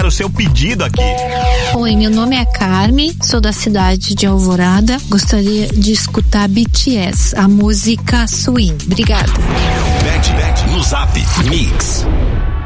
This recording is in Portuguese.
o seu pedido aqui. Oi, meu nome é Carmen, sou da cidade de Alvorada. Gostaria de escutar BTS, a música Swing. Obrigada. Bet no Zap Mix.